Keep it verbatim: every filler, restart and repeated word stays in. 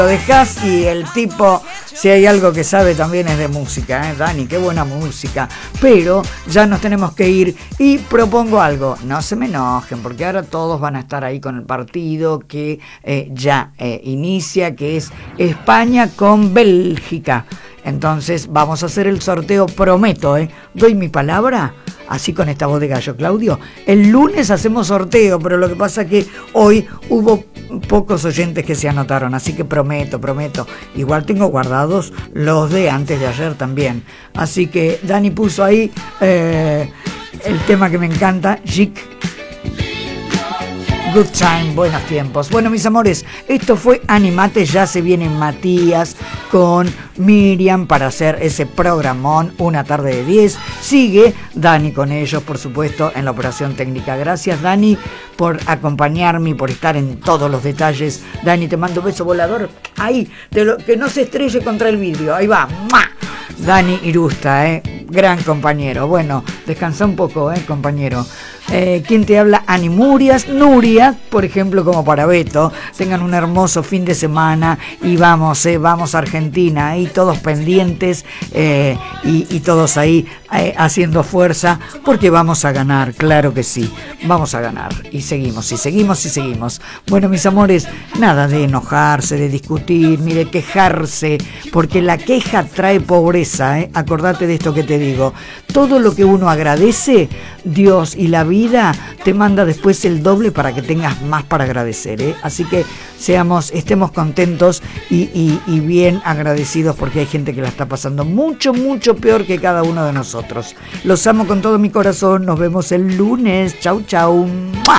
Lo dejás y el tipo, si hay algo que sabe también es de música, ¿eh? Dani, qué buena música. Pero ya nos tenemos que ir y propongo algo. No se me enojen porque ahora todos van a estar ahí con el partido que eh, ya eh, inicia, que es España con Bélgica. Entonces vamos a hacer el sorteo, prometo, ¿eh? Doy mi palabra. Así con esta voz de gallo, Claudio. El lunes hacemos sorteo, pero lo que pasa es que hoy hubo pocos oyentes que se anotaron, así que prometo, prometo. Igual tengo guardados los de antes de ayer también. Así que Dani puso ahí eh, el tema que me encanta, Jik. Good time, buenos tiempos. Bueno, mis amores, esto fue Animate, ya se viene Matías con Miriam para hacer ese programón, una tarde de diez. Sigue Dani con ellos, por supuesto, en la operación técnica. Gracias, Dani, por acompañarme y por estar en todos los detalles. Dani, te mando un beso volador. Ahí, de lo, que no se estrelle contra el vidrio. Ahí va. ¡Mua! Dani Irusta, eh, gran compañero. Bueno, descansa un poco, eh, compañero. Eh, ¿Quién te habla? Animurias, Nuria, por ejemplo, como para Beto. Tengan un hermoso fin de semana y vamos, eh, vamos a Argentina, ahí todos pendientes eh, y, y todos ahí eh, haciendo fuerza, porque vamos a ganar, claro que sí, vamos a ganar. Y seguimos, y seguimos, y seguimos. Bueno, mis amores, nada de enojarse, de discutir, ni de quejarse, porque la queja trae pobreza, eh. Acordate de esto que te digo. Todo lo que uno agradece, Dios y la vida te manda después el doble para que tengas más para agradecer, ¿eh? Así que seamos, estemos contentos y, y, y bien agradecidos, porque hay gente que la está pasando mucho, mucho peor que cada uno de nosotros. Los amo con todo mi corazón. Nos vemos el lunes. Chau, chau. ¡Mua!